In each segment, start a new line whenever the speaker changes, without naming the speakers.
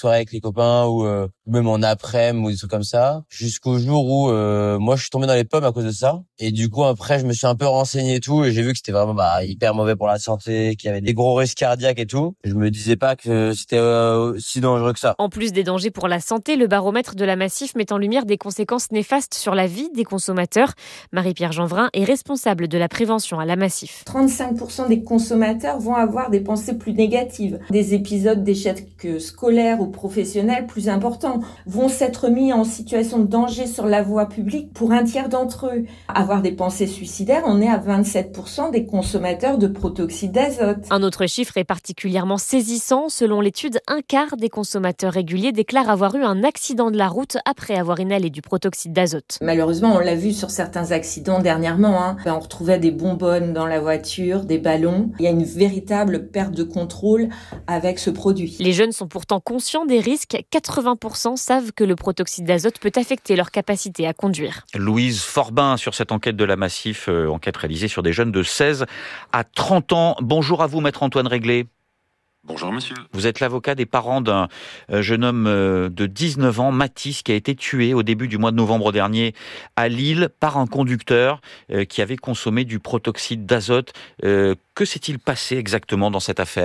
soirée avec les copains ou même en après-midi ou des trucs comme ça. Jusqu'au jour où moi je suis tombé dans les pommes à cause de ça. Et du coup après je me suis un peu renseigné et tout et j'ai vu que c'était vraiment hyper mauvais pour la santé, qu'il y avait des gros risques cardiaques et tout. Je me disais pas que c'était si dangereux que ça.
En plus des dangers pour la santé, le baromètre de la Massif met en lumière des conséquences néfastes sur la vie des consommateurs. Marie-Pierre Jeanvrin est responsable de la prévention à la Massif.
35% des consommateurs vont avoir des pensées plus négatives. Des épisodes d'échecs scolaires ou professionnels plus importants vont s'être mis en situation de danger sur la voie publique pour un tiers d'entre eux. Avoir des pensées suicidaires, on est à 27% des consommateurs de protoxyde d'azote.
Un autre chiffre est particulièrement saisissant. Selon l'étude, un quart des consommateurs réguliers déclarent avoir eu un accident de la route après avoir inhalé du protoxyde d'azote.
Malheureusement, on l'a vu sur certains accidents dernièrement. On retrouvait des bonbonnes dans la voiture, des ballons. Il y a une véritable perte de contrôle avec ce produit.
Les jeunes sont pourtant conscients des risques. 80% savent que le protoxyde d'azote peut affecter leur capacité à conduire.
Louise Forbin sur cette enquête de la Massif, enquête réalisée sur des jeunes de 16 à 30 ans. Bonjour à vous, maître Antoine Réglé.
Bonjour monsieur.
Vous êtes l'avocat des parents d'un jeune homme de 19 ans, Mathis, qui a été tué au début du mois de novembre dernier à Lille par un conducteur qui avait consommé du protoxyde d'azote. Que s'est-il passé exactement dans cette affaire ?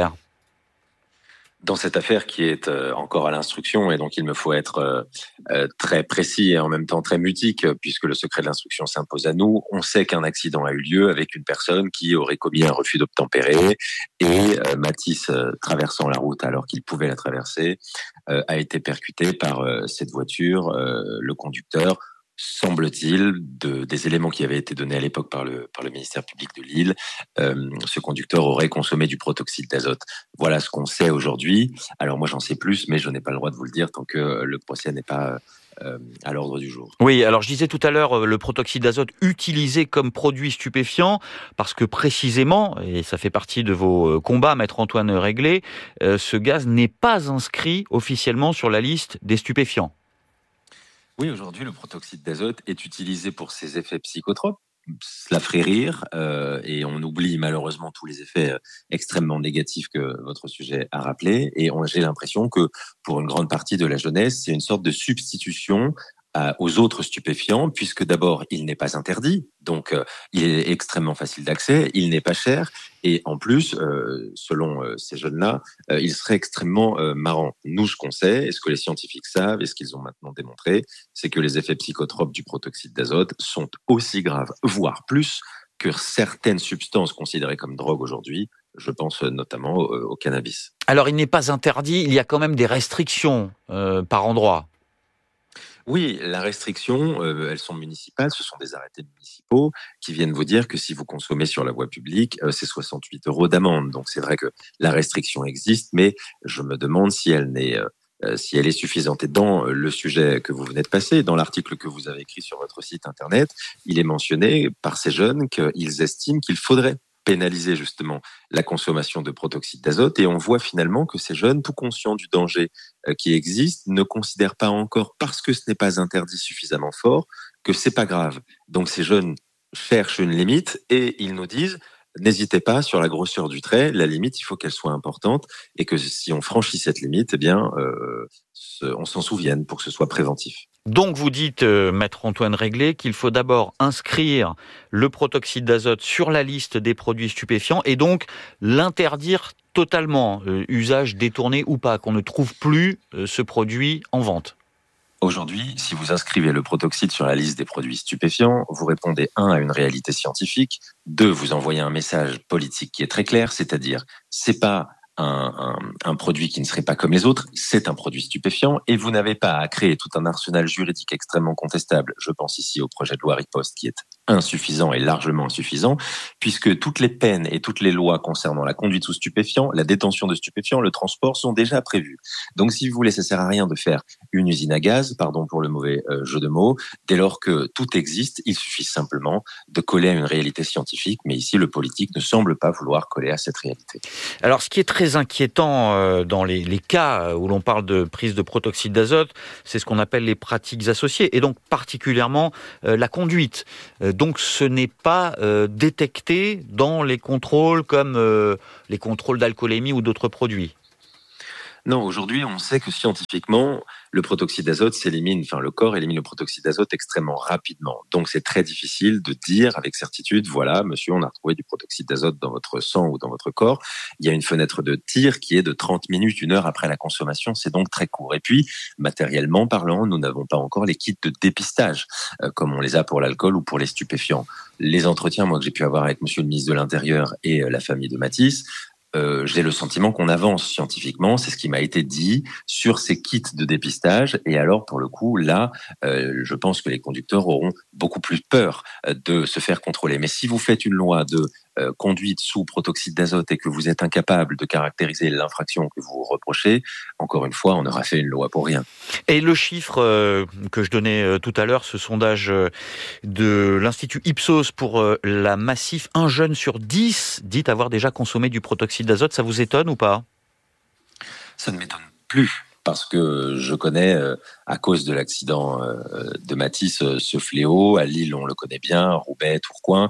Dans cette affaire qui est encore à l'instruction, et donc il me faut être très précis et en même temps très mutique, puisque le secret de l'instruction s'impose à nous, on sait qu'un accident a eu lieu avec une personne qui aurait commis un refus d'obtempérer, et Mathis, traversant la route alors qu'il pouvait la traverser, a été percuté par cette voiture, le conducteur, semble-t-il, des éléments qui avaient été donnés à l'époque par le ministère public de Lille, ce conducteur aurait consommé du protoxyde d'azote. Voilà ce qu'on sait aujourd'hui. Alors moi j'en sais plus, mais je n'ai pas le droit de vous le dire tant que le procès n'est pas à l'ordre du jour.
Oui, alors je disais tout à l'heure le protoxyde d'azote utilisé comme produit stupéfiant, parce que précisément, et ça fait partie de vos combats, maître Antoine Réglé, ce gaz n'est pas inscrit officiellement sur la liste des stupéfiants.
Oui, aujourd'hui, le protoxyde d'azote est utilisé pour ses effets psychotropes. Cela ferait rire, et on oublie malheureusement tous les effets extrêmement négatifs que votre sujet a rappelés. Et j'ai l'impression que pour une grande partie de la jeunesse, c'est une sorte de substitution aux autres stupéfiants, puisque d'abord, il n'est pas interdit, donc il est extrêmement facile d'accès, il n'est pas cher, et en plus, selon ces jeunes-là, il serait extrêmement marrant. Nous, ce qu'on sait, et ce que les scientifiques savent, et ce qu'ils ont maintenant démontré, c'est que les effets psychotropes du protoxyde d'azote sont aussi graves, voire plus, que certaines substances considérées comme drogue aujourd'hui. Je pense notamment au cannabis.
Alors, il n'est pas interdit, il y a quand même des restrictions par endroit.
Oui, la restriction, elles sont municipales, ce sont des arrêtés municipaux qui viennent vous dire que si vous consommez sur la voie publique, c'est 68 € d'amende. Donc c'est vrai que la restriction existe, mais je me demande si elle est suffisante. Et dans le sujet que vous venez de passer, dans l'article que vous avez écrit sur votre site internet, il est mentionné par ces jeunes qu'ils estiment qu'il faudrait pénaliser justement la consommation de protoxyde d'azote, et on voit finalement que ces jeunes, tout conscients du danger qui existe, ne considèrent pas encore, parce que ce n'est pas interdit suffisamment fort, que c'est pas grave. Donc ces jeunes cherchent une limite et ils nous disent: n'hésitez pas sur la grosseur du trait, la limite, il faut qu'elle soit importante, et que si on franchit cette limite, eh bien, on s'en souvienne pour que ce soit préventif.
Donc vous dites, maître Antoine Réglé, qu'il faut d'abord inscrire le protoxyde d'azote sur la liste des produits stupéfiants et donc l'interdire totalement, usage détourné ou pas, qu'on ne trouve plus ce produit en vente.
Aujourd'hui, si vous inscrivez le protoxyde sur la liste des produits stupéfiants, vous répondez 1 à une réalité scientifique, 2 vous envoyez un message politique qui est très clair, c'est-à-dire c'est pas un produit qui ne serait pas comme les autres, c'est un produit stupéfiant, et vous n'avez pas à créer tout un arsenal juridique extrêmement contestable. Je pense ici au projet de loi Riposte qui est insuffisant et largement insuffisant, puisque toutes les peines et toutes les lois concernant la conduite sous stupéfiants, la détention de stupéfiants, le transport sont déjà prévues. Donc si vous voulez, ça sert à rien de faire une usine à gaz, pardon pour le mauvais jeu de mots, dès lors que tout existe, il suffit simplement de coller à une réalité scientifique, mais ici le politique ne semble pas vouloir coller à cette réalité.
Alors ce qui est très inquiétant dans les cas où l'on parle de prise de protoxyde d'azote, c'est ce qu'on appelle les pratiques associées, et donc particulièrement la conduite. Donc ce n'est pas détecté dans les contrôles comme les contrôles d'alcoolémie ou d'autres produits.
Non, aujourd'hui, on sait que scientifiquement, le protoxyde d'azote le corps élimine le protoxyde d'azote extrêmement rapidement. Donc, c'est très difficile de dire avec certitude, voilà, monsieur, on a retrouvé du protoxyde d'azote dans votre sang ou dans votre corps. Il y a une fenêtre de tir qui est de 30 minutes, 1 heure après la consommation. C'est donc très court. Et puis, matériellement parlant, nous n'avons pas encore les kits de dépistage, comme on les a pour l'alcool ou pour les stupéfiants. Les entretiens, moi, que j'ai pu avoir avec monsieur le ministre de l'Intérieur et la famille de Mathis, j'ai le sentiment qu'on avance scientifiquement, c'est ce qui m'a été dit sur ces kits de dépistage. Et alors, pour le coup, là, je pense que les conducteurs auront beaucoup plus peur de se faire contrôler. Mais si vous faites une loi de conduite sous protoxyde d'azote et que vous êtes incapable de caractériser l'infraction que vous reprochez, encore une fois, on aura fait une loi pour rien.
Et le chiffre que je donnais tout à l'heure, ce sondage de l'Institut Ipsos pour la Massif, 1 jeune sur 10 dit avoir déjà consommé du protoxyde d'azote, ça vous étonne ou pas ?
Ça ne m'étonne plus. Parce que je connais, à cause de l'accident de Mathis, ce fléau. À Lille, on le connaît bien, Roubaix, Tourcoing.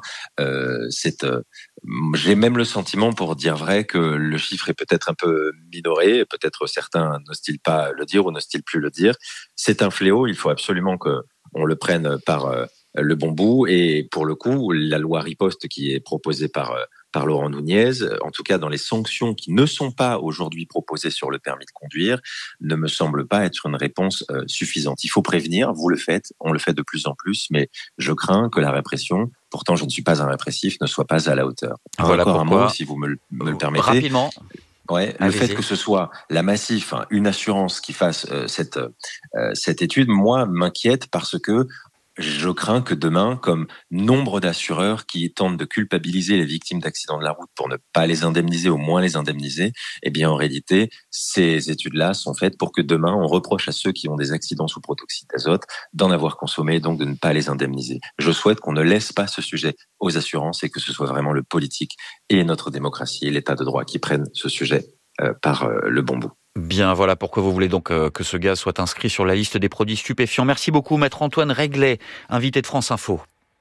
J'ai même le sentiment, pour dire vrai, que le chiffre est peut-être un peu minoré. Peut-être certains n'osent-ils pas le dire ou n'osent-ils plus le dire. C'est un fléau, il faut absolument qu'on le prenne par le bon bout. Et pour le coup, la loi riposte qui est proposée par Laurent Nunez, en tout cas dans les sanctions qui ne sont pas aujourd'hui proposées sur le permis de conduire, ne me semble pas être une réponse suffisante. Il faut prévenir, vous le faites, on le fait de plus en plus, mais je crains que la répression, pourtant je ne suis pas un répressif, ne soit pas à la hauteur.
Voilà
encore
pourquoi,
un mot, si vous me le permettez.
Rapidement.
Ouais, le fait que ce soit la Massif, une assurance qui fasse cette étude, moi, m'inquiète parce que je crains que demain, comme nombre d'assureurs qui tentent de culpabiliser les victimes d'accidents de la route pour ne pas les indemniser, au moins les indemniser, eh bien, en réalité, ces études-là sont faites pour que demain, on reproche à ceux qui ont des accidents sous protoxyde d'azote d'en avoir consommé, donc de ne pas les indemniser. Je souhaite qu'on ne laisse pas ce sujet aux assurances et que ce soit vraiment le politique et notre démocratie et l'état de droit qui prennent ce sujet par le bon bout.
Bien, voilà pourquoi vous voulez donc que ce gaz soit inscrit sur la liste des produits stupéfiants. Merci beaucoup, Maître Antoine Réglet, invité de France Info.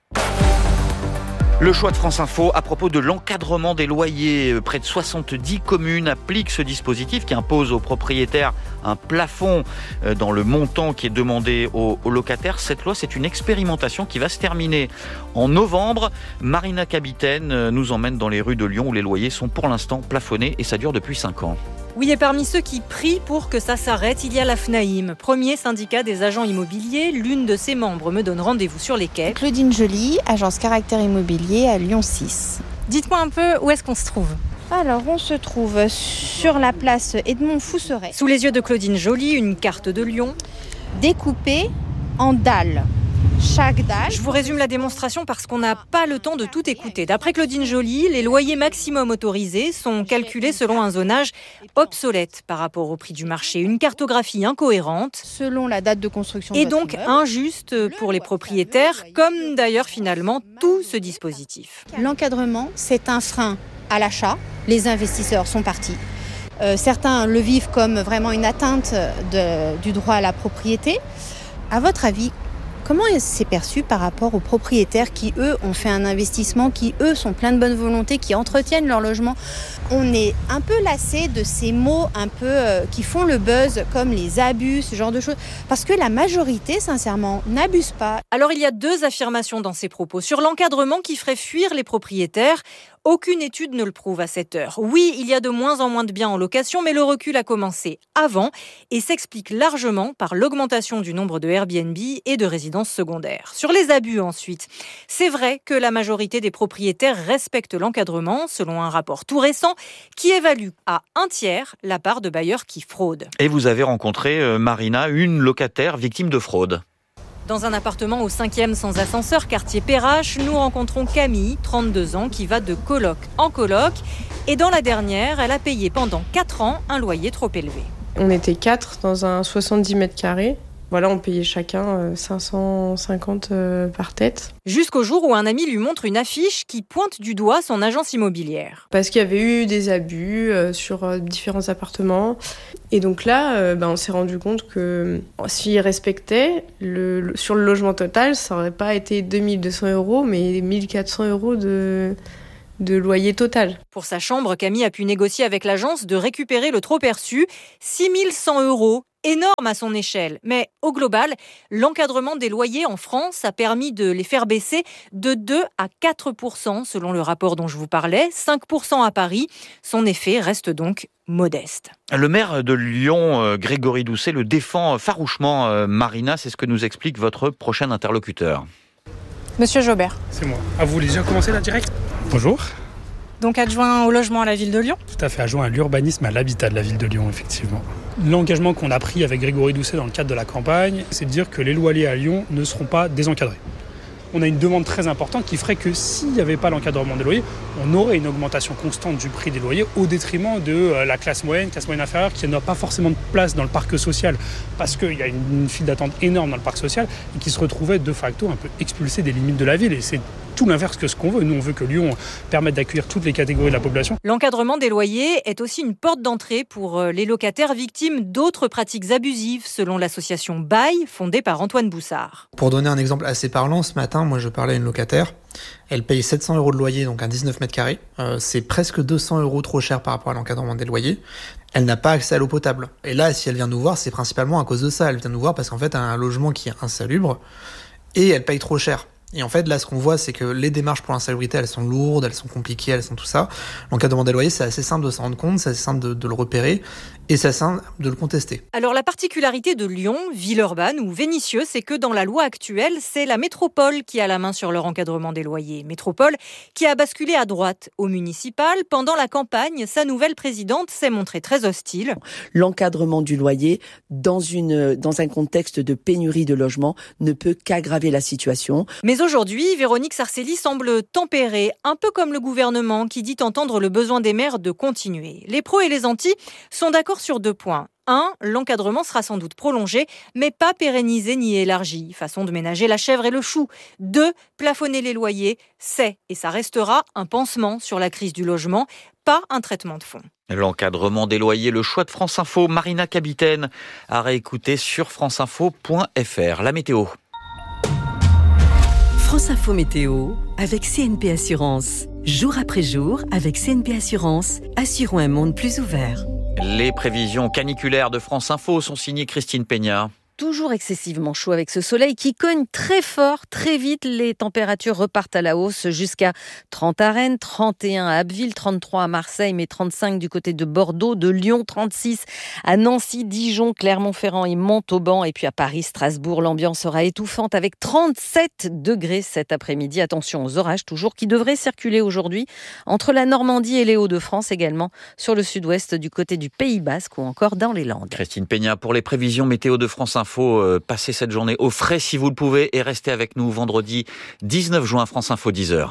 Le choix de France Info à propos de l'encadrement des loyers. Près de 70 communes appliquent ce dispositif qui impose aux propriétaires un plafond dans le montant qui est demandé aux locataires. Cette loi, c'est une expérimentation qui va se terminer en novembre. Marina Capitaine nous emmène dans les rues de Lyon où les loyers sont pour l'instant plafonnés et ça dure depuis 5 ans.
Oui, et parmi ceux qui prient pour que ça s'arrête, il y a la FNAIM, premier syndicat des agents immobiliers. L'une de ses membres me donne rendez-vous sur les quais.
Claudine Joly, agence Caractère Immobilier à Lyon 6.
Dites-moi un peu où est-ce qu'on se trouve ?
Alors, on se trouve sur la place Edmond Fousseret.
Sous les yeux de Claudine Joly, une carte de Lyon.
Découpée en dalles. Chaque dalle.
Je vous résume la démonstration parce qu'on n'a pas le temps de tout écouter. D'après Claudine Joly, les loyers maximum autorisés sont calculés selon un zonage obsolète par rapport au prix du marché. Une cartographie incohérente.
Selon la date de construction.
Et donc injuste pour les propriétaires, comme d'ailleurs finalement tout ce dispositif.
L'encadrement, c'est un frein à l'achat. Les investisseurs sont partis. Certains le vivent comme vraiment une atteinte du droit à la propriété. À votre avis, comment c'est perçu par rapport aux propriétaires qui, eux, ont fait un investissement, qui, eux, sont pleins de bonne volonté, qui entretiennent leur logement ? On est un peu lassé de ces mots un peu qui font le buzz, comme les abus, ce genre de choses. Parce que la majorité, sincèrement, n'abuse pas.
Alors, il y a 2 affirmations dans ces propos. Sur l'encadrement qui ferait fuir les propriétaires, aucune étude ne le prouve à cette heure. Oui, il y a de moins en moins de biens en location, mais le recul a commencé avant et s'explique largement par l'augmentation du nombre de Airbnb et de résidences secondaires. Sur les abus ensuite, c'est vrai que la majorité des propriétaires respectent l'encadrement, selon un rapport tout récent qui évalue à 1/3 la part de bailleurs qui fraudent.
Et vous avez rencontré, Marina, une locataire victime de fraude.
Dans un appartement au 5e sans ascenseur, quartier Perrache, nous rencontrons Camille, 32 ans, qui va de coloc en coloc. Et dans la dernière, elle a payé pendant 4 ans un loyer trop élevé.
On était 4 dans un 70 mètres carrés. Voilà, on payait chacun 550 par tête.
Jusqu'au jour où un ami lui montre une affiche qui pointe du doigt son agence immobilière.
Parce qu'il y avait eu des abus sur différents appartements. Et donc là, on s'est rendu compte que s'ils respectaient, sur le logement total, ça n'aurait pas été 2200 €, mais 1400 € de loyer total.
Pour sa chambre, Camille a pu négocier avec l'agence de récupérer le trop perçu, 6 100 €. Énorme à son échelle. Mais au global, l'encadrement des loyers en France a permis de les faire baisser de 2 à 4% selon le rapport dont je vous parlais, 5% à Paris. Son effet reste donc modeste.
Le maire de Lyon, Grégory Doucet, le défend farouchement. Marina, c'est ce que nous explique votre prochain interlocuteur.
Monsieur Jobert.
C'est moi. Ah, vous voulez déjà commencer là direct ? Bonjour.
Donc adjoint au logement à la ville de Lyon ?
Tout à fait, adjoint à l'urbanisme, à l'habitat de la ville de Lyon, effectivement. L'engagement qu'on a pris avec Grégory Doucet dans le cadre de la campagne, c'est de dire que les loyers à Lyon ne seront pas désencadrés. On a une demande très importante qui ferait que s'il n'y avait pas l'encadrement des loyers, on aurait une augmentation constante du prix des loyers au détriment de la classe moyenne inférieure qui n'a pas forcément de place dans le parc social parce qu'il y a une file d'attente énorme dans le parc social et qui se retrouvait de facto un peu expulsée des limites de la ville. Et c'est tout l'inverse que ce qu'on veut. Nous, on veut que Lyon permette d'accueillir toutes les catégories de la population.
L'encadrement des loyers est aussi une porte d'entrée pour les locataires victimes d'autres pratiques abusives, selon l'association Bail, fondée par Antoine Boussard.
Pour donner un exemple assez parlant, ce matin, moi je parlais à une locataire. Elle paye 700 € de loyer, donc un 19 mètres carrés. C'est presque 200 € trop cher par rapport à l'encadrement des loyers. Elle n'a pas accès à l'eau potable. Et là, si elle vient nous voir, c'est principalement à cause de ça. Elle vient nous voir parce qu'en fait, elle a un logement qui est insalubre et elle paye trop cher. Et en fait, là, ce qu'on voit, c'est que les démarches pour l'insalubrité, elles sont lourdes, elles sont compliquées, elles sont tout ça. L'encadrement des loyers, c'est assez simple de s'en rendre compte, c'est assez simple de le repérer et c'est assez simple de le contester.
Alors, la particularité de Lyon, Villeurbanne ou Vénissieux, c'est que dans la loi actuelle, c'est la métropole qui a la main sur leur encadrement des loyers. Métropole qui a basculé à droite au municipal. Pendant la campagne, sa nouvelle présidente s'est montrée très hostile.
L'encadrement du loyer, dans un contexte de pénurie de logements, ne peut qu'aggraver la situation.
Mais aujourd'hui, Véronique Sarcelli semble tempérée, un peu comme le gouvernement qui dit entendre le besoin des maires de continuer. Les pros et les antis sont d'accord sur 2 points. 1, l'encadrement sera sans doute prolongé, mais pas pérennisé ni élargi. Façon de ménager la chèvre et le chou. 2, plafonner les loyers, c'est et ça restera un pansement sur la crise du logement, pas un traitement de fond.
L'encadrement des loyers, le choix de France Info. Marina Capitaine à réécouter sur franceinfo.fr. La météo.
France Info Météo avec CNP Assurance. Jour après jour, avec CNP Assurance, assurons un monde plus ouvert.
Les prévisions caniculaires de France Info sont signées Christine Peña.
Toujours excessivement chaud avec ce soleil qui cogne très fort, très vite. Les températures repartent à la hausse jusqu'à 30 à Rennes, 31 à Abbeville, 33 à Marseille, mais 35 du côté de Bordeaux, de Lyon, 36 à Nancy, Dijon, Clermont-Ferrand et Montauban. Et puis à Paris, Strasbourg, l'ambiance sera étouffante avec 37 degrés cet après-midi. Attention aux orages toujours qui devraient circuler aujourd'hui entre la Normandie et les Hauts-de-France, également sur le sud-ouest du côté du Pays Basque ou encore dans les Landes.
Christine Peña pour les prévisions météo de France Info. Passez cette journée au frais si vous le pouvez et restez avec nous vendredi 19 juin, France Info 10h.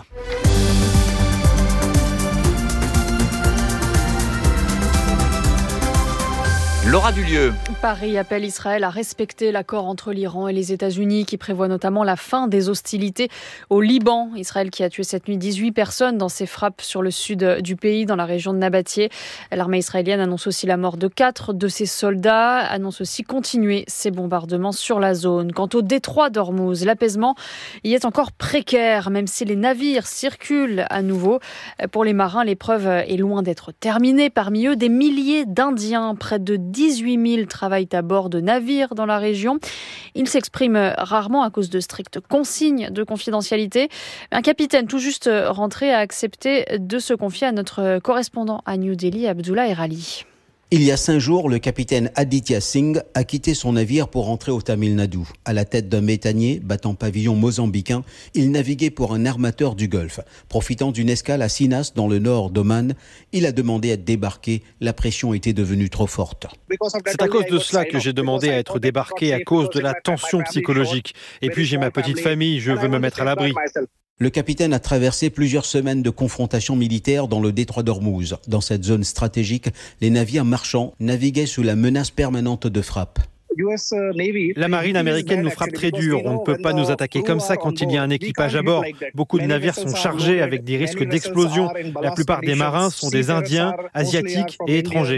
Laura Dulieu.
Paris appelle Israël à respecter l'accord entre l'Iran et les États-Unis qui prévoit notamment la fin des hostilités au Liban. Israël qui a tué cette nuit 18 personnes dans ses frappes sur le sud du pays, dans la région de Nabatie. L'armée israélienne annonce aussi la mort de 4 de ses soldats, annonce aussi continuer ses bombardements sur la zone. Quant au détroit d'Ormuz, l'apaisement y est encore précaire, même si les navires circulent à nouveau. Pour les marins, l'épreuve est loin d'être terminée. Parmi eux, des milliers d'Indiens, près de 18 000 travaillent à bord de navires dans la région. Ils s'expriment rarement à cause de strictes consignes de confidentialité. Un capitaine tout juste rentré a accepté de se confier à notre correspondant à New Delhi, Abdullah Erali.
Il y a 5 jours, le capitaine Aditya Singh a quitté son navire pour rentrer au Tamil Nadu. À la tête d'un méthanier battant pavillon mozambicain, il naviguait pour un armateur du Golfe. Profitant d'une escale à Sinas, dans le nord d'Oman, il a demandé à être débarqué. La pression était devenue trop forte.
C'est à cause de cela que j'ai demandé à être débarqué, à cause de la tension psychologique. Et puis j'ai ma petite famille, je veux me mettre à l'abri.
Le capitaine a traversé plusieurs semaines de confrontations militaires dans le détroit d'Ormuz. Dans cette zone stratégique, les navires marchands naviguaient sous la menace permanente de frappe.
La marine américaine nous frappe très dur. On ne peut pas nous attaquer comme ça quand il y a un équipage à bord. Beaucoup de navires sont chargés avec des risques d'explosion. La plupart des marins sont des Indiens, Asiatiques et étrangers.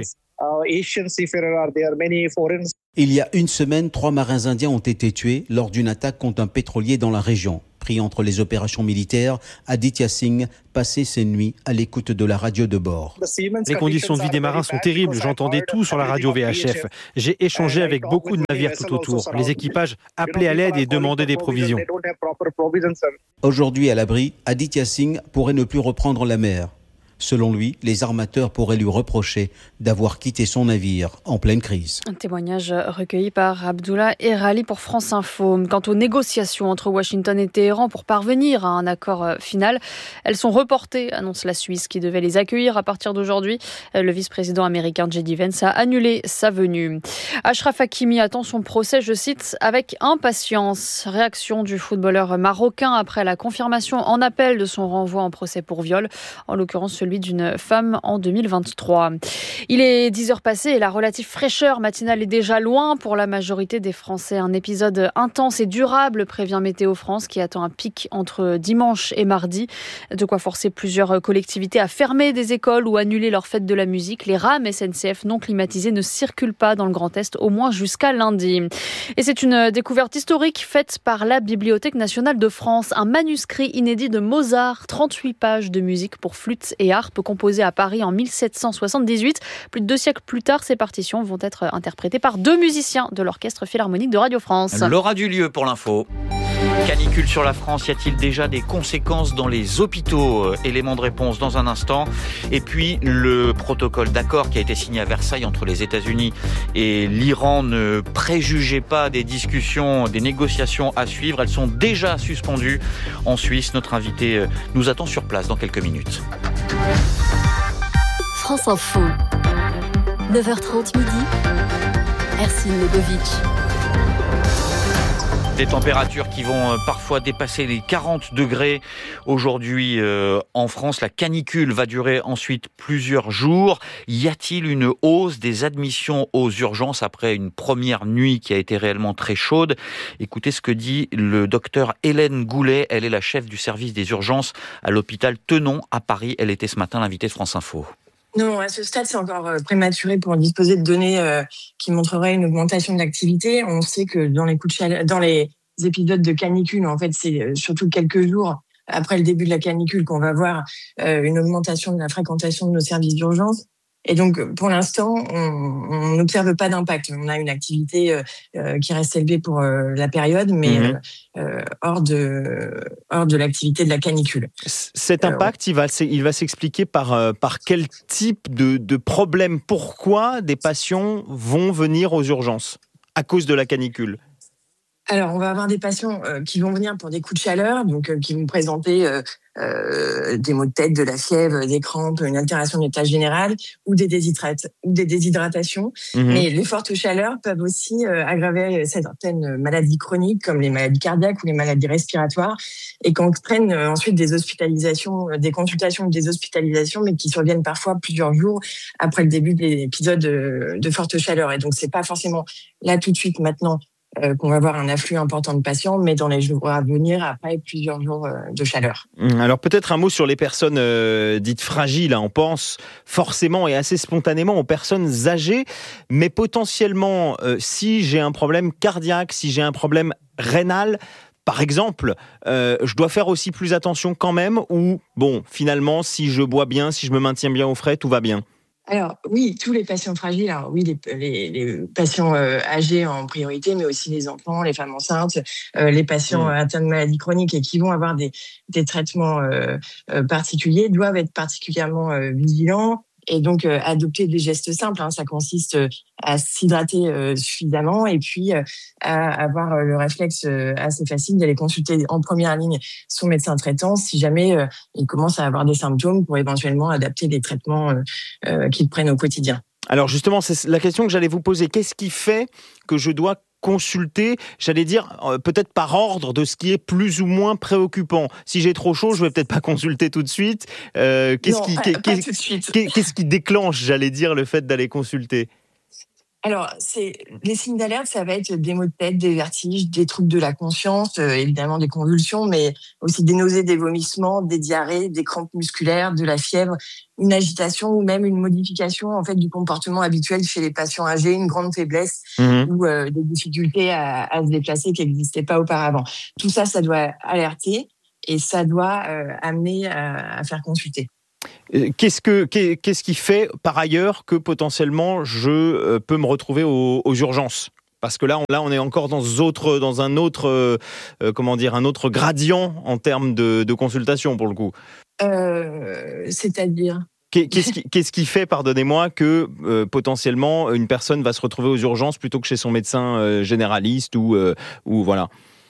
Il y a une semaine, 3 marins indiens ont été tués lors d'une attaque contre un pétrolier dans la région. pris entre les opérations militaires, Aditya Singh passait ses nuits à l'écoute de la radio de bord.
Les conditions de vie des marins sont terribles, j'entendais tout sur la radio VHF. J'ai échangé avec beaucoup de navires tout autour. Les équipages appelaient à l'aide et demandaient des provisions.
Aujourd'hui à l'abri, Aditya Singh pourrait ne plus reprendre la mer. Selon lui, les armateurs pourraient lui reprocher d'avoir quitté son navire en pleine crise.
Un témoignage recueilli par Abdullah Erali pour France Info. Quant aux négociations entre Washington et Téhéran pour parvenir à un accord final, elles sont reportées, annonce la Suisse qui devait les accueillir à partir d'aujourd'hui. Le vice-président américain J.D. Vance a annulé sa venue. Achraf Hakimi attend son procès, je cite, avec impatience. Réaction du footballeur marocain après la confirmation en appel de son renvoi en procès pour viol, en l'occurrence celui d'une femme en 2023. Il est 10h passées et la relative fraîcheur matinale est déjà loin pour la majorité des Français. Un épisode intense et durable, prévient Météo France, qui attend un pic entre dimanche et mardi. De quoi forcer plusieurs collectivités à fermer des écoles ou annuler leur fête de la musique. Les rames SNCF non climatisées ne circulent pas dans le Grand Est, au moins jusqu'à lundi. Et c'est une découverte historique faite par la Bibliothèque nationale de France. Un manuscrit inédit de Mozart, 38 pages de musique pour flûte et harpe composée à Paris en 1778. Plus de 2 siècles plus tard, ces partitions vont être interprétées par 2 musiciens de l'Orchestre Philharmonique de Radio France.
Laura Dulieu pour l'info. Canicule sur la France, y a-t-il déjà des conséquences dans les hôpitaux ? Élément de réponse dans un instant. Et puis le protocole d'accord qui a été signé à Versailles entre les États-Unis et l'Iran ne préjugez pas des discussions, des négociations à suivre. Elles sont déjà suspendues en Suisse. Notre invité nous attend sur place dans quelques minutes.
France Info, 9h30 midi, Ercine Legovic.
Des températures qui vont parfois dépasser les 40 degrés aujourd'hui en France. La canicule va durer ensuite plusieurs jours. Y a-t-il une hausse des admissions aux urgences après une première nuit qui a été réellement très chaude ? Écoutez ce que dit le docteur Hélène Goulet. Elle est la chef du service des urgences à l'hôpital Tenon à Paris. Elle était ce matin l'invitée de France Info.
Non, à ce stade, c'est encore prématuré pour disposer de données qui montreraient une augmentation de l'activité. On sait que dans les coups de chaleur, dans les épisodes de canicule, en fait, c'est surtout quelques jours après le début de la canicule qu'on va voir une augmentation de la fréquentation de nos services d'urgence. Et donc, pour l'instant, on n'observe pas d'impact. On a une activité qui reste élevée pour la période, mais hors de l'activité de la canicule.
Cet impact, il va s'expliquer par quel type de problème ? Pourquoi des patients vont venir aux urgences à cause de la canicule ?
Alors, on va avoir des patients qui vont venir pour des coups de chaleur, donc qui vont présenter des maux de tête, de la fièvre, des crampes, une altération de l'état général ou des déshydratations. Mais les fortes chaleurs peuvent aussi aggraver certaines maladies chroniques comme les maladies cardiaques ou les maladies respiratoires et qu'entraînent ensuite des hospitalisations, des consultations ou des hospitalisations, mais qui surviennent parfois plusieurs jours après le début de l'épisode de forte chaleur. Et donc, c'est pas forcément là tout de suite maintenant qu'on va avoir un afflux important de patients, mais dans les jours à venir, après plusieurs jours de chaleur.
Alors peut-être un mot sur les personnes dites fragiles. On pense forcément et assez spontanément aux personnes âgées, mais potentiellement, si j'ai un problème cardiaque, si j'ai un problème rénal, par exemple, je dois faire aussi plus attention quand même, ou bon, finalement, si je bois bien, si je me maintiens bien au frais, tout va bien ?
Alors oui, tous les patients fragiles, alors oui, les patients âgés en priorité, mais aussi les enfants, les femmes enceintes, les patients atteints de maladies chroniques et qui vont avoir des traitements particuliers doivent être particulièrement vigilants. Et donc, adopter des gestes simples, ça consiste à s'hydrater suffisamment et puis à avoir le réflexe assez facile d'aller consulter en première ligne son médecin traitant si jamais il commence à avoir des symptômes pour éventuellement adapter des traitements qu'il prenne au quotidien.
Alors justement, c'est la question que j'allais vous poser. Qu'est-ce qui fait que je dois consulter, j'allais dire, peut-être par ordre de ce qui est plus ou moins préoccupant. Si j'ai trop chaud, je vais peut-être pas consulter tout de suite. Qu'est-ce qui déclenche, j'allais dire, le fait d'aller consulter ?
Alors, les signes d'alerte, ça va être des maux de tête, des vertiges, des troubles de la conscience, évidemment des convulsions, mais aussi des nausées, des vomissements, des diarrhées, des crampes musculaires, de la fièvre, une agitation ou même une modification en fait du comportement habituel chez les patients âgés, une grande faiblesse ou des difficultés à se déplacer qui n'existaient pas auparavant. Tout ça, ça doit alerter et ça doit amener à faire consulter.
Qu'est-ce qui fait par ailleurs que potentiellement je peux me retrouver aux urgences ? Parce que là, on est encore dans un autre gradient en termes de consultation pour le coup.
C'est-à-dire ?
Qu'est-ce qui fait, pardonnez-moi, que potentiellement une personne va se retrouver aux urgences plutôt que chez son médecin généraliste ou voilà ?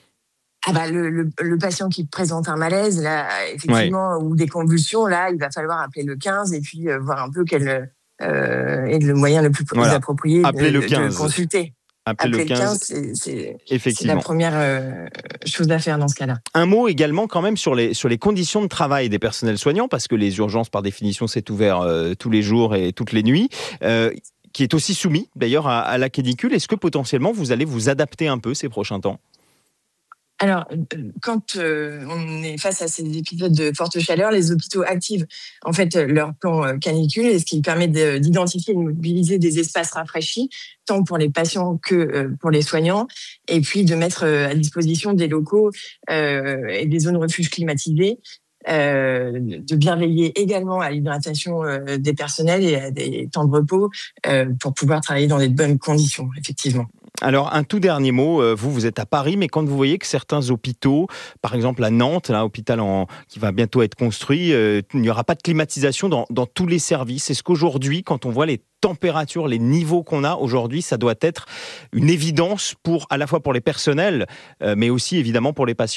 Le patient qui présente un malaise, là, effectivement, ou des convulsions, là, il va falloir appeler le 15 et puis voir un peu quel est le moyen le plus approprié de consulter. Appeler le 15, c'est la première chose à faire dans ce cas-là.
Un mot également quand même sur les conditions de travail des personnels soignants, parce que les urgences, par définition, c'est ouvert tous les jours et toutes les nuits. Qui est aussi soumis d'ailleurs à la canicule. Est-ce que potentiellement vous allez vous adapter un peu ces prochains temps ?
Alors, quand on est face à ces épisodes de forte chaleur, les hôpitaux activent en fait leur plan canicule, ce qui permet d'identifier et de mobiliser des espaces rafraîchis, tant pour les patients que pour les soignants, et puis de mettre à disposition des locaux et des zones refuges climatisées, de bien veiller également à l'hydratation des personnels et à des temps de repos pour pouvoir travailler dans des bonnes conditions, effectivement.
Alors, un tout dernier mot. Vous êtes à Paris, mais quand vous voyez que certains hôpitaux, par exemple à Nantes, un hôpital qui va bientôt être construit, il n'y aura pas de climatisation dans tous les services. Est-ce qu'aujourd'hui, quand on voit les températures, les niveaux qu'on a aujourd'hui, ça doit être une évidence à la fois pour les personnels, mais aussi évidemment pour les patients ?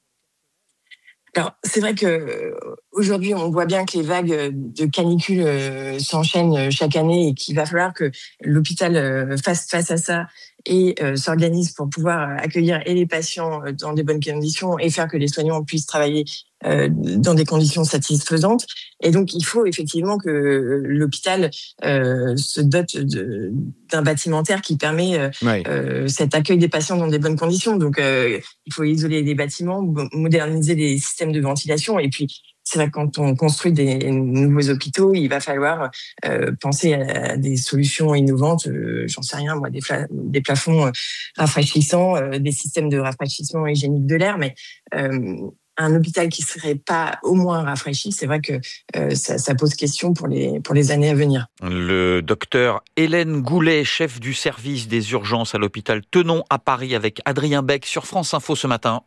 Alors, c'est vrai que aujourd'hui, on voit bien que les vagues de canicule s'enchaînent chaque année et qu'il va falloir que l'hôpital fasse face à ça et s'organise pour pouvoir accueillir et les patients dans des bonnes conditions et faire que les soignants puissent travailler dans des conditions satisfaisantes. Et donc, il faut effectivement que l'hôpital se dote d'un bâtimentaire qui permet cet accueil des patients dans des bonnes conditions. Donc, il faut isoler les bâtiments, moderniser les systèmes de ventilation. Et puis, c'est vrai que quand on construit des nouveaux hôpitaux, il va falloir penser à des solutions innovantes. J'en sais rien, moi, des plafonds rafraîchissants, des systèmes de rafraîchissement hygiénique de l'air. Mais un hôpital qui serait pas au moins rafraîchi, c'est vrai que ça pose question pour les années à venir.
Le docteur Hélène Goulet, chef du service des urgences à l'hôpital Tenon à Paris, avec Adrien Beck sur France Info ce matin.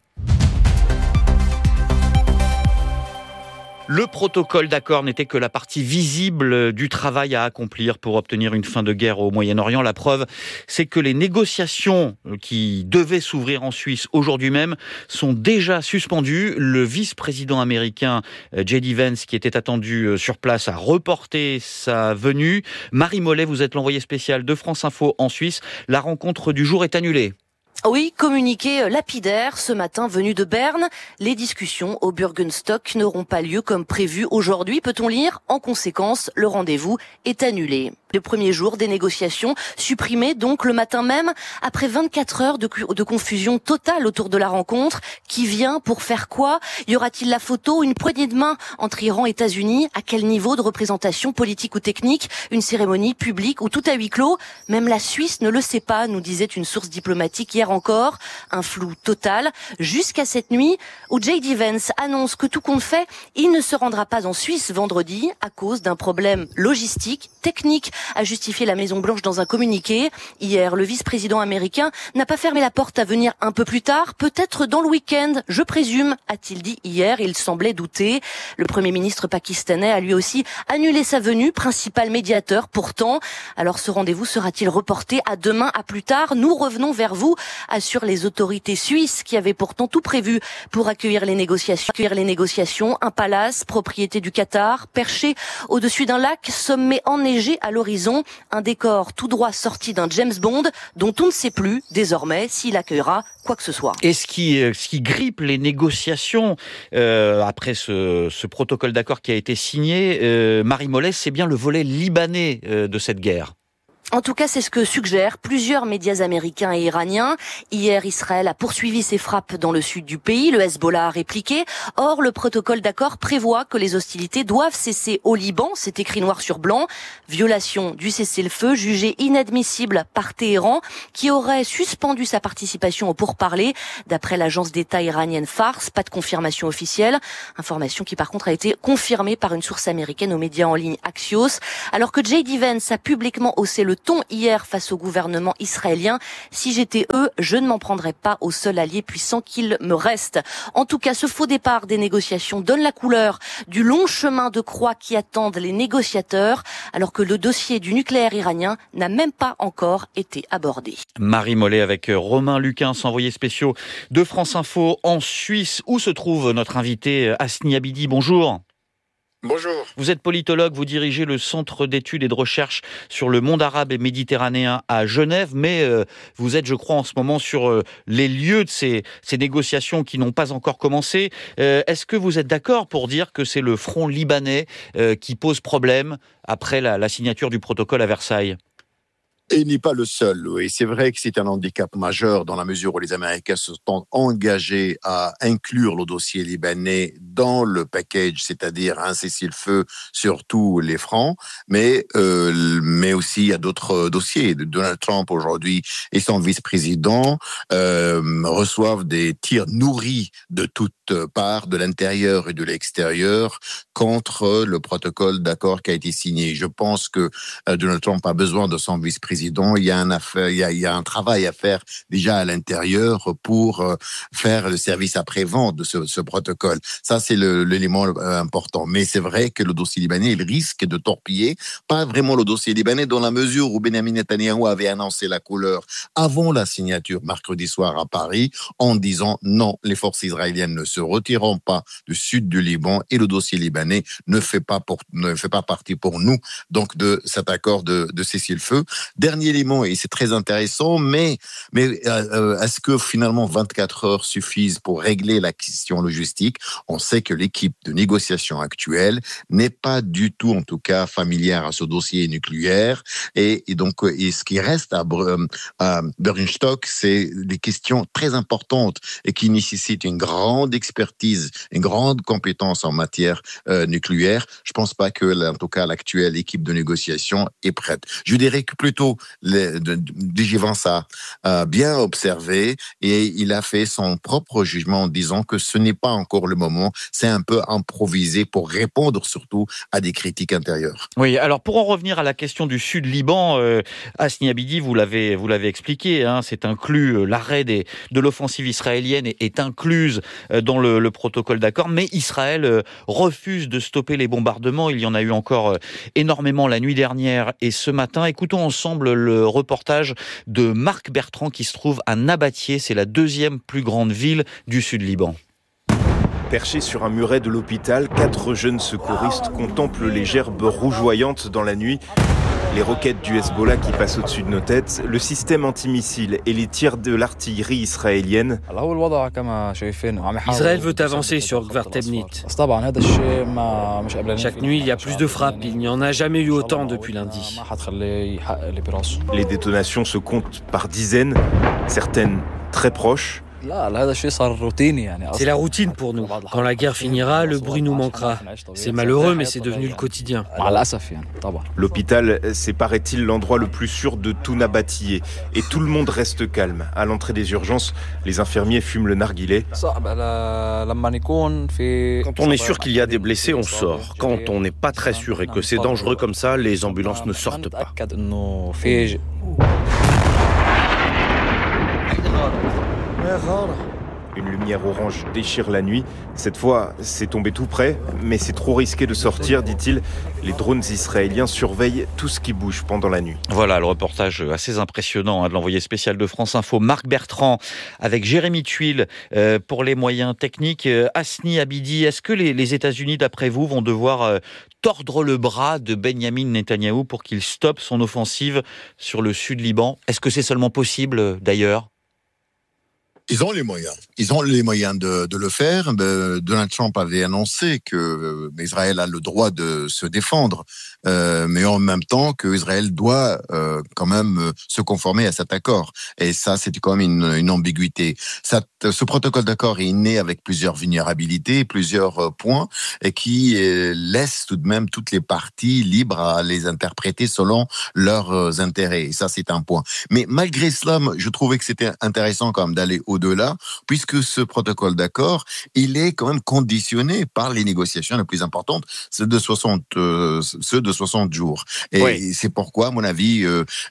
Le protocole d'accord n'était que la partie visible du travail à accomplir pour obtenir une fin de guerre au Moyen-Orient. La preuve, c'est que les négociations qui devaient s'ouvrir en Suisse aujourd'hui même sont déjà suspendues. Le vice-président américain J.D. Vance, qui était attendu sur place, a reporté sa venue. Marie Mollet, vous êtes l'envoyée spéciale de France Info en Suisse. La rencontre du jour est annulée.
Oui, communiqué lapidaire ce matin venu de Berne. Les discussions au Bürgenstock n'auront pas lieu comme prévu aujourd'hui, peut-on lire. En conséquence, le rendez-vous est annulé. Le premier jour des négociations supprimé donc le matin même, après 24 heures de confusion totale autour de la rencontre. Qui vient pour faire quoi ? Y aura-t-il la photo, une poignée de main entre Iran et États-Unis ? À quel niveau de représentation politique ou technique ? Une cérémonie publique ou tout à huis clos ? Même la Suisse ne le sait pas, nous disait une source diplomatique hier encore. Un flou total jusqu'à cette nuit où J.D. Vance annonce que tout compte fait, il ne se rendra pas en Suisse vendredi à cause d'un problème logistique, technique, a justifié la Maison-Blanche dans un communiqué. Hier, le vice-président américain n'a pas fermé la porte à venir un peu plus tard, peut-être dans le week-end, je présume, a-t-il dit hier. Il semblait douter. Le Premier ministre pakistanais a lui aussi annulé sa venue, principal médiateur pourtant. Alors ce rendez-vous sera-t-il reporté à demain, à plus tard ? Nous revenons vers vous, assurent les autorités suisses qui avaient pourtant tout prévu pour accueillir les négociations. Un palace, propriété du Qatar, perché au-dessus d'un lac, sommet enneigé à l'horizon. Un décor tout droit sorti d'un James Bond dont on ne sait plus désormais s'il accueillera quoi que ce soit.
Et ce qui grippe les négociations après ce protocole d'accord qui a été signé, Marie Mollet, c'est bien le volet libanais de cette guerre.
En tout cas, c'est ce que suggèrent plusieurs médias américains et iraniens. Hier, Israël a poursuivi ses frappes dans le sud du pays. Le Hezbollah a répliqué. Or, le protocole d'accord prévoit que les hostilités doivent cesser au Liban. C'est écrit noir sur blanc. Violation du cessez-le-feu jugée inadmissible par Téhéran, qui aurait suspendu sa participation aux pourparlers. D'après l'agence d'État iranienne Fars, pas de confirmation officielle. Information qui, par contre, a été confirmée par une source américaine aux médias en ligne Axios. Alors que J.D. Vance a publiquement haussé le ton hier face au gouvernement israélien. Si j'étais eux, je ne m'en prendrais pas au seul allié puissant qu'il me reste. En tout cas, ce faux départ des négociations donne la couleur du long chemin de croix qui attendent les négociateurs, alors que le dossier du nucléaire iranien n'a même pas encore été abordé.
Marie Mollet avec Romain Luquin, envoyés spéciaux de France Info en Suisse. Où se trouve notre invité Hasni Abidi? Bonjour.
Bonjour.
Vous êtes politologue, vous dirigez le Centre d'études et de recherche sur le monde arabe et méditerranéen à Genève, mais vous êtes, je crois, en ce moment sur les lieux de ces négociations qui n'ont pas encore commencé. Est-ce que vous êtes d'accord pour dire que c'est le front libanais qui pose problème après la signature du protocole à Versailles ?
Et il n'est pas le seul. Et c'est vrai que c'est un handicap majeur dans la mesure où les Américains se sont engagés à inclure le dossier libanais dans le package, c'est-à-dire un cessez-le-feu sur tous les fronts, mais aussi il y a d'autres dossiers. Donald Trump aujourd'hui et son vice-président reçoivent des tirs nourris de toutes parts, de l'intérieur et de l'extérieur, contre le protocole d'accord qui a été signé. Je pense que Donald Trump a besoin de son vice-président. Il y a un travail à faire déjà à l'intérieur pour faire le service après-vente de ce protocole. Ça, c'est l'élément important. Mais c'est vrai que le dossier libanais, il risque de torpiller, pas vraiment le dossier libanais, dans la mesure où Benjamin Netanyahou avait annoncé la couleur avant la signature mercredi soir à Paris, en disant non, les forces israéliennes ne se retireront pas du sud du Liban et le dossier libanais ne fait pas partie pour nous donc de cet accord de cessez-le-feu. Dernier élément, et c'est très intéressant, mais est-ce que finalement 24 heures suffisent pour régler la question logistique? On sait que l'équipe de négociation actuelle n'est pas du tout, en tout cas, familière à ce dossier nucléaire, et donc ce qui reste à Bürgenstock, c'est des questions très importantes et qui nécessitent une grande expertise, une grande compétence en matière nucléaire. Je pense pas que, en tout cas, l'actuelle équipe de négociation est prête. Je dirais que plutôt DG Vance a bien observé et il a fait son propre jugement en disant que ce n'est pas encore le moment, c'est un peu improvisé pour répondre surtout à des critiques intérieures.
Oui, alors pour en revenir à la question du sud Liban, Hasni Abidi, vous l'avez expliqué, hein, c'est inclus, l'arrêt de l'offensive israélienne est incluse dans le protocole d'accord, mais Israël refuse de stopper les bombardements. Il y en a eu encore énormément la nuit dernière et ce matin. Écoutons ensemble le reportage de Marc Bertrand qui se trouve à Nabatieh, c'est la deuxième plus grande ville du sud Liban.
Perchés sur un muret de l'hôpital, 4 jeunes secouristes contemplent les gerbes rougeoyantes dans la nuit. Les roquettes du Hezbollah qui passent au-dessus de nos têtes, le système antimissile et les tirs de l'artillerie israélienne.
Israël veut avancer sur Gvar Temnit. Chaque nuit, il y a plus de frappes. Il n'y en a jamais eu autant depuis lundi.
Les détonations se comptent par dizaines, certaines très proches.
C'est la routine pour nous. Quand la guerre finira, le bruit nous manquera. C'est malheureux, mais c'est devenu le quotidien.
L'hôpital, c'est paraît-il l'endroit le plus sûr de tout Nabatieh. Et tout le monde reste calme. À l'entrée des urgences, les infirmiers fument le narguilé.
Quand on est sûr qu'il y a des blessés, on sort. Quand on n'est pas très sûr et que c'est dangereux comme ça, les ambulances ne sortent pas.
Une lumière orange déchire la nuit. Cette fois, c'est tombé tout près, mais c'est trop risqué de sortir, dit-il. Les drones israéliens surveillent tout ce qui bouge pendant la nuit.
Voilà le reportage assez impressionnant de l'envoyé spécial de France Info, Marc Bertrand, avec Jérémy Tuile pour les moyens techniques. Hasni Abidi, est-ce que les États-Unis, d'après vous, vont devoir tordre le bras de Benjamin Netanyahou pour qu'il stoppe son offensive sur le sud Liban? Est-ce que c'est seulement possible, d'ailleurs ?
Ils ont les moyens. Ils ont les moyens de le faire. Donald Trump avait annoncé que Israël a le droit de se défendre, mais en même temps que Israël doit quand même se conformer à cet accord. Et ça, c'est quand même une ambiguïté. Ce protocole d'accord est né avec plusieurs vulnérabilités, plusieurs points, et qui laisse tout de même toutes les parties libres à les interpréter selon leurs intérêts. Et ça, c'est un point. Mais malgré cela, je trouvais que c'était intéressant quand même d'aller au-delà, puisque ce protocole d'accord, il est quand même conditionné par les négociations les plus importantes, ceux de 60 jours. Et oui, c'est pourquoi, à mon avis,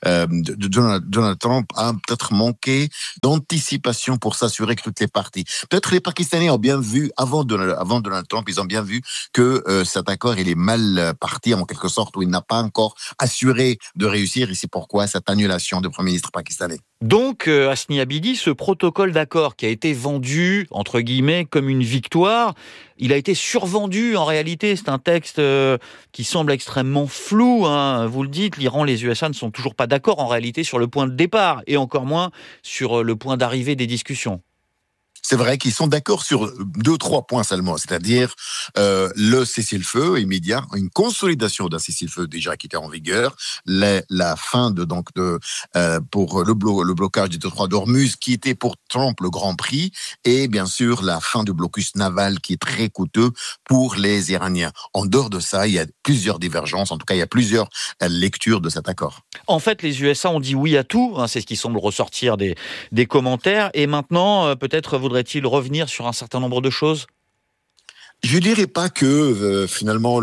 Donald Trump a peut-être manqué d'anticipation pour s'assurer que toutes les parties. Peut-être les Pakistanais ont bien vu, avant Donald Trump, ils ont bien vu que cet accord, il est mal parti en quelque sorte, où il n'a pas encore assuré de réussir, et c'est pourquoi cette annulation de Premier ministre pakistanais.
Donc, Hasni Abidi, ce protocole d'accord qui a été vendu, entre guillemets, comme une victoire, il a été survendu en réalité. C'est un texte qui semble extrêmement flou, hein. Vous le dites, l'Iran, les USA ne sont toujours pas d'accord en réalité sur le point de départ, et encore moins sur le point d'arrivée des discussions.
C'est vrai qu'ils sont d'accord sur 2-3 points seulement, c'est-à-dire le cessez-le-feu immédiat, une consolidation d'un cessez-le-feu déjà qui était en vigueur, la fin pour le blocage des détroits d'Ormuz qui était pour Trump le grand prix, et bien sûr la fin du blocus naval qui est très coûteux pour les Iraniens. En dehors de ça, il y a plusieurs divergences, en tout cas il y a plusieurs lectures de cet accord.
En fait, les USA ont dit oui à tout, hein, c'est ce qui semble ressortir des commentaires, et maintenant peut-être voudrait-il revenir sur un certain nombre de choses ?
Je dirais pas que finalement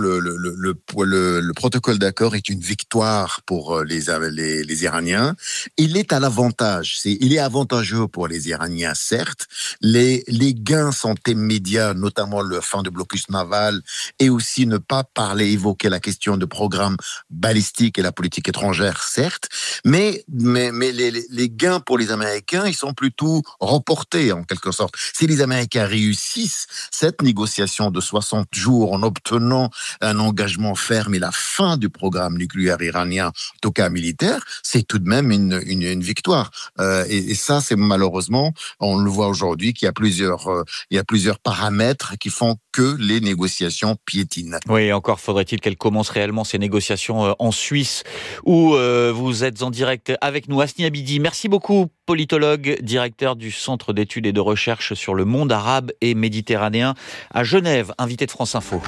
le protocole d'accord est une victoire pour les Iraniens. Il est à l'avantage. Il est avantageux pour les Iraniens, certes. Les gains sont immédiats, notamment la fin du blocus naval, et aussi ne pas évoquer la question de programme balistique et la politique étrangère, certes. Mais les gains pour les Américains, ils sont plutôt reportés en quelque sorte. Si les Américains réussissent cette négociation de 60 jours en obtenant un engagement ferme et la fin du programme nucléaire iranien, en tout cas militaire, c'est tout de même une victoire. Et ça, c'est malheureusement, on le voit aujourd'hui qu'il y a plusieurs paramètres qui font que les négociations piétinent.
Oui, encore faudrait-il qu'elles commencent réellement ces négociations en Suisse, où vous êtes en direct avec nous. Hasni Abidi, merci beaucoup, politologue, directeur du Centre d'études et de recherche sur le monde arabe et méditerranéen à Genève, invité de France Info.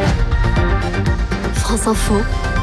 France Info,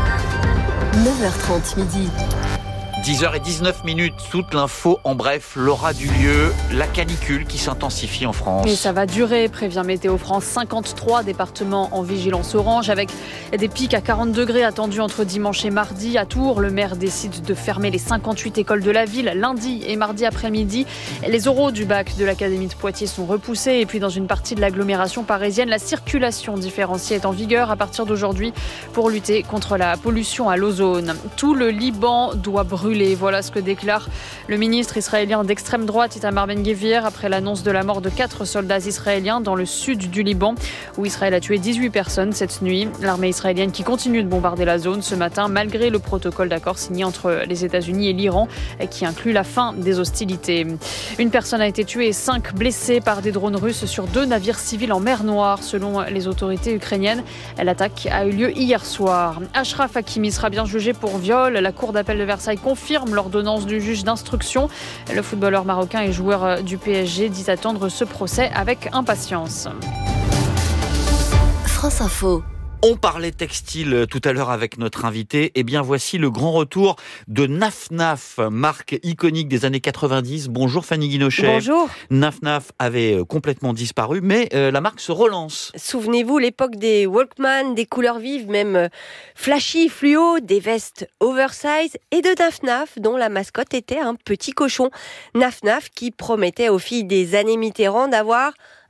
9h30 midi.
10h19, toute l'info en bref, l'aura du lieu, la canicule qui s'intensifie en France.
Et ça va durer, prévient Météo France. 53 départements en vigilance orange, avec des pics à 40 degrés attendus entre dimanche et mardi. À Tours, le maire décide de fermer les 58 écoles de la ville lundi et mardi après-midi. Les oraux du bac de l'Académie de Poitiers sont repoussés. Et puis dans une partie de l'agglomération parisienne, la circulation différenciée est en vigueur à partir d'aujourd'hui pour lutter contre la pollution à l'ozone. Tout le Liban doit brûler. Voilà ce que déclare le ministre israélien d'extrême droite Itamar Ben-Gvir après l'annonce de la mort de 4 soldats israéliens dans le sud du Liban, où Israël a tué 18 personnes cette nuit. L'armée israélienne qui continue de bombarder la zone ce matin, malgré le protocole d'accord signé entre les États-Unis et l'Iran, qui inclut la fin des hostilités. Une personne a été tuée et 5 blessés par des drones russes sur 2 navires civils en mer Noire, selon les autorités ukrainiennes. L'attaque a eu lieu hier soir. Achraf Hakimi sera bien jugé pour viol. La cour d'appel de Versailles confirme l'ordonnance du juge d'instruction. Le footballeur marocain et joueur du PSG dit attendre ce procès avec impatience.
France Info.
On parlait textile tout à l'heure avec notre invité. Eh bien, voici le grand retour de Naf Naf, marque iconique des années 90. Bonjour Fanny Guinochet.
Bonjour.
Naf Naf avait complètement disparu, mais la marque se relance.
Souvenez-vous, l'époque des Walkman, des couleurs vives, même flashy, fluo, des vestes oversize et de Naf Naf, dont la mascotte était un petit cochon. Naf Naf qui promettait aux filles des années Mitterrand d'avoir un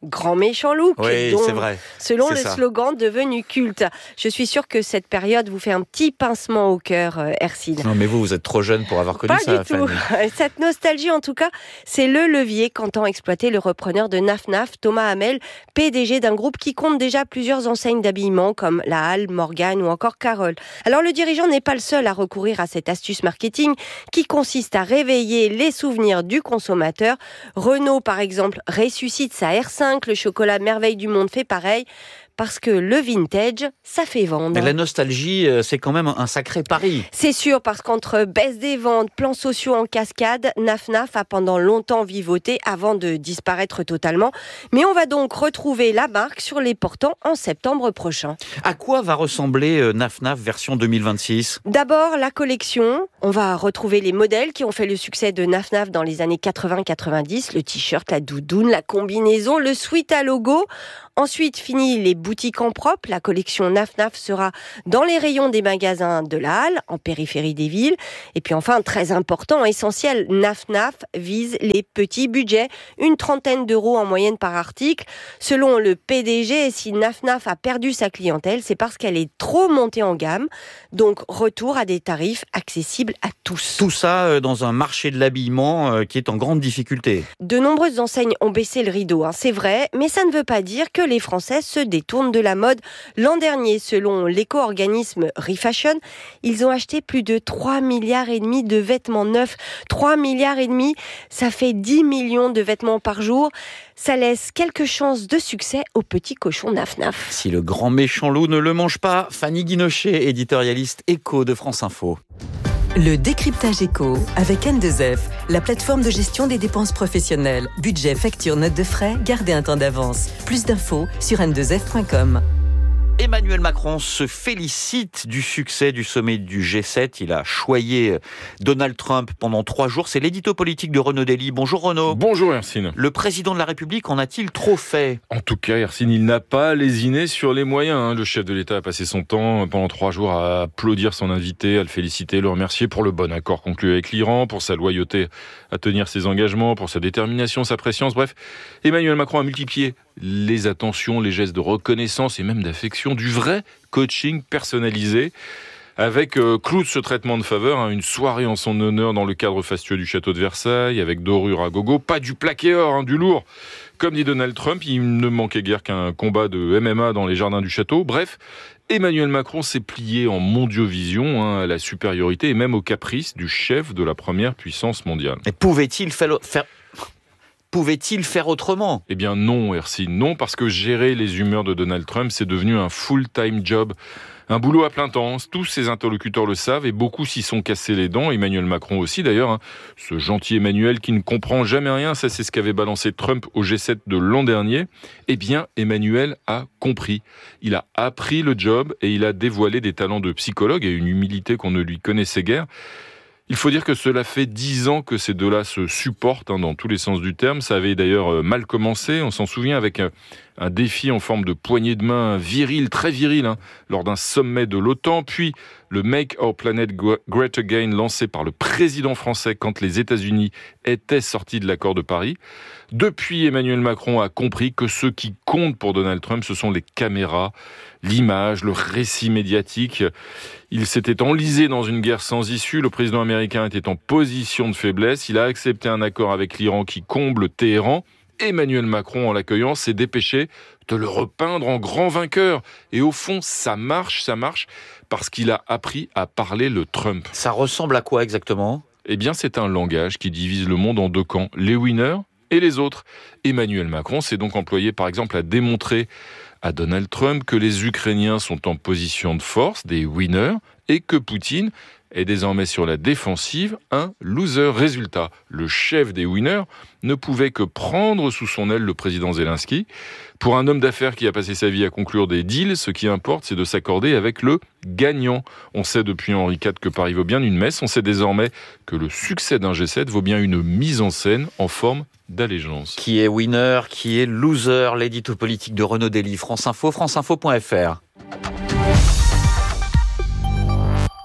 grand méchant loup,
oui,
dont,
c'est vrai.
selon
c'est
le
ça.
slogan devenu culte. Je suis sûre que cette période vous fait un petit pincement au cœur, Ercine.
Non, mais vous êtes trop jeune pour avoir connu
Pas
ça,
du tout.
Fanny.
Cette nostalgie, en tout cas, c'est le levier qu'entend exploiter le repreneur de Naf Naf, Thomas Hamel, PDG d'un groupe qui compte déjà plusieurs enseignes d'habillement comme La Halle, Morgane ou encore Carole. Alors le dirigeant n'est pas le seul à recourir à cette astuce marketing qui consiste à réveiller les souvenirs du consommateur. Renault, par exemple, ressuscite sa R5, le chocolat merveille du monde fait pareil. Parce que le vintage, ça fait vendre.
Mais la nostalgie, c'est quand même un sacré pari.
C'est sûr, parce qu'entre baisse des ventes, plans sociaux en cascade, Naf Naf a pendant longtemps vivoté avant de disparaître totalement. Mais on va donc retrouver la marque sur les portants en septembre prochain.
À quoi va ressembler Naf Naf version 2026 ?
D'abord, la collection. On va retrouver les modèles qui ont fait le succès de Naf Naf dans les années 80-90. Le t-shirt, la doudoune, la combinaison, le sweat à logo. Ensuite, fini les boutiques en propre. La collection Naf Naf sera dans les rayons des magasins de la Halle, en périphérie des villes. Et puis enfin, très important, essentiel, Naf Naf vise les petits budgets, une 30aine d'euros en moyenne par article. Selon le PDG, si Naf Naf a perdu sa clientèle, c'est parce qu'elle est trop montée en gamme. Donc, retour à des tarifs accessibles à tous.
Tout ça dans un marché de l'habillement qui est en grande difficulté.
De nombreuses enseignes ont baissé le rideau, c'est vrai, mais ça ne veut pas dire que les Français se détournent de la mode. L'an dernier, selon l'éco-organisme Refashion, ils ont acheté plus de 3,5 milliards de vêtements neufs. 3,5 milliards, ça fait 10 millions de vêtements par jour. Ça laisse quelques chances de succès au petit cochon Naf Naf.
Si le grand méchant loup ne le mange pas, Fanny Guinochet, éditorialiste éco de France Info.
Le décryptage éco avec N2F, la plateforme de gestion des dépenses professionnelles. Budget, facture, note de frais, gardez un temps d'avance. Plus d'infos sur n2f.com.
Emmanuel Macron se félicite du succès du sommet du G7. Il a choyé Donald Trump pendant 3 jours. C'est l'édito politique de Renaud Dely. Bonjour Renaud.
Bonjour Hercine.
Le président de la République en a-t-il trop fait ?
En tout cas, Hercine, il n'a pas lésiné sur les moyens. Le chef de l'État a passé son temps pendant 3 jours à applaudir son invité, à le féliciter, le remercier pour le bon accord conclu avec l'Iran, pour sa loyauté à tenir ses engagements, pour sa détermination, sa préscience. Bref, Emmanuel Macron a multiplié les attentions, les gestes de reconnaissance et même d'affection, du vrai coaching personnalisé. Avec clou de ce traitement de faveur, une soirée en son honneur dans le cadre fastueux du château de Versailles, avec dorure à gogo, pas du plaqué or, du lourd. Comme dit Donald Trump, il ne manquait guère qu'un combat de MMA dans les jardins du château. Bref, Emmanuel Macron s'est plié en mondiovision à la supériorité et même au caprice du chef de la première puissance mondiale.
Mais pouvait-il faire autrement ?
Eh bien non, Hercine, non, parce que gérer les humeurs de Donald Trump, c'est devenu un full-time job. Un boulot à plein temps, tous ses interlocuteurs le savent et beaucoup s'y sont cassés les dents, Emmanuel Macron aussi d'ailleurs. Ce gentil Emmanuel qui ne comprend jamais rien, ça c'est ce qu'avait balancé Trump au G7 de l'an dernier. Eh bien, Emmanuel a compris. Il a appris le job et il a dévoilé des talents de psychologue et une humilité qu'on ne lui connaissait guère. Il faut dire que cela fait 10 ans que ces deux-là se supportent dans tous les sens du terme. Ça avait d'ailleurs mal commencé, on s'en souvient, avec un défi en forme de poignée de main viril, très viril, lors d'un sommet de l'OTAN. Puis le Make Our Planet Great Again lancé par le président français quand les États-Unis étaient sortis de l'accord de Paris. Depuis, Emmanuel Macron a compris que ce qui compte pour Donald Trump, ce sont les caméras, l'image, le récit médiatique. Il s'était enlisé dans une guerre sans issue. Le président américain était en position de faiblesse. Il a accepté un accord avec l'Iran qui comble Téhéran. Emmanuel Macron, en l'accueillant, s'est dépêché de le repeindre en grand vainqueur. Et au fond, ça marche, parce qu'il a appris à parler le Trump.
Ça ressemble à quoi exactement ?
Eh bien, c'est un langage qui divise le monde en 2 camps, les winners et les autres. Emmanuel Macron s'est donc employé, par exemple, à démontrer à Donald Trump que les Ukrainiens sont en position de force, des winners, et que Poutine est désormais sur la défensive, un loser. Résultat, le chef des winners ne pouvait que prendre sous son aile le président Zelensky. Pour un homme d'affaires qui a passé sa vie à conclure des deals, ce qui importe, c'est de s'accorder avec le gagnant. On sait depuis Henri IV que Paris vaut bien une messe. On sait désormais que le succès d'un G7 vaut bien une mise en scène en forme d'allégeance.
Qui est winner, qui est loser ? L'édito politique de Renaud Dely, France Info, franceinfo.fr.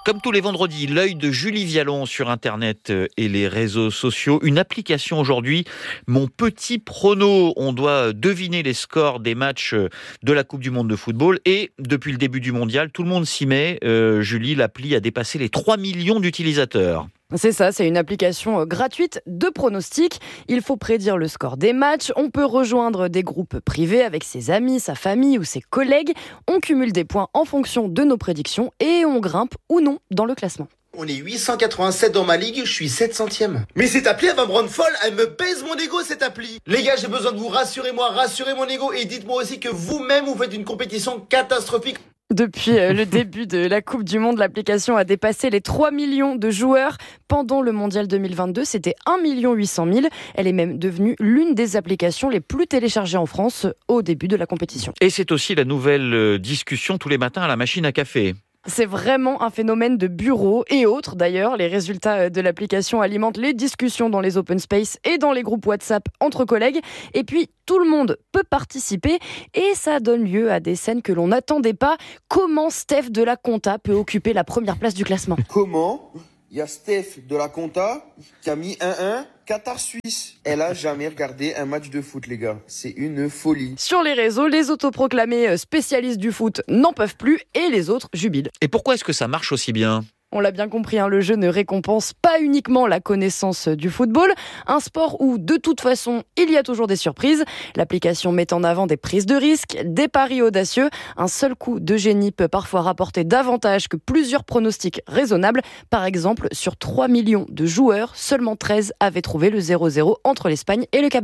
Comme tous les vendredis, l'œil de Julie Vialon sur Internet et les réseaux sociaux. Une application aujourd'hui, Mon Petit Prono. On doit deviner les scores des matchs de la Coupe du Monde de football. Et depuis le début du mondial, tout le monde s'y met. Julie, l'appli a dépassé les 3 millions d'utilisateurs.
C'est ça, c'est une application gratuite de pronostics. Il faut prédire le score des matchs. On peut rejoindre des groupes privés avec ses amis, sa famille ou ses collègues. On cumule des points en fonction de nos prédictions et on grimpe ou non dans le classement.
On est 887 dans ma ligue, je suis 700e. Mais cette appli, elle va me rendre folle, elle me baise mon ego cette appli. Les gars, j'ai besoin de vous, rassurez-moi, rassurez mon ego et dites-moi aussi que vous-même, vous faites une compétition catastrophique.
Depuis le début de la Coupe du Monde, l'application a dépassé les 3 millions de joueurs. Pendant le Mondial 2022, c'était 1 800 000. Elle est même devenue l'une des applications les plus téléchargées en France au début de la compétition.
Et c'est aussi la nouvelle discussion tous les matins à la machine à café.
C'est vraiment un phénomène de bureau et autres d'ailleurs. Les résultats de l'application alimentent les discussions dans les open space et dans les groupes WhatsApp entre collègues. Et puis, tout le monde peut participer et ça donne lieu à des scènes que l'on n'attendait pas. Comment Steph de la Conta peut occuper la première place du classement ?
Comment ? Il y a Steph de la Conta qui a mis 1-1, Qatar-Suisse. Elle a jamais regardé un match de foot, les gars. C'est une folie.
Sur les réseaux, les autoproclamés spécialistes du foot n'en peuvent plus et les autres jubilent.
Et pourquoi est-ce que ça marche aussi bien ?
On l'a bien compris, le jeu ne récompense pas uniquement la connaissance du football, un sport où, de toute façon, il y a toujours des surprises. L'application met en avant des prises de risques, des paris audacieux. Un seul coup de génie peut parfois rapporter davantage que plusieurs pronostics raisonnables. Par exemple, sur 3 millions de joueurs, seulement 13 avaient trouvé le 0-0 entre l'Espagne et le Cap.